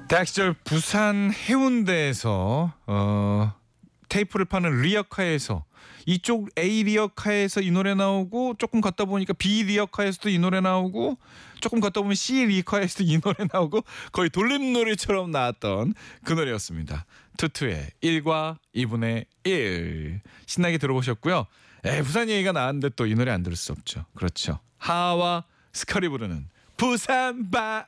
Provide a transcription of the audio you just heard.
대학 시절 부산 해운대에서 테이프를 파는 리어카에서 이쪽 A 리어카에서 이 노래 나오고 조금 걷다 보니까 B 리어카에서도 이 노래 나오고 조금 걷다 보면 C 리어카에서도 이 노래 나오고 거의 돌림놀이처럼 나왔던 그 노래였습니다. 투투의 1과 2분의 1 신나게 들어보셨고요. 부산 얘기가 나왔는데 또 이 노래 안 들을 수 없죠. 그렇죠. 하와 스컬이 부르는 부산 밤.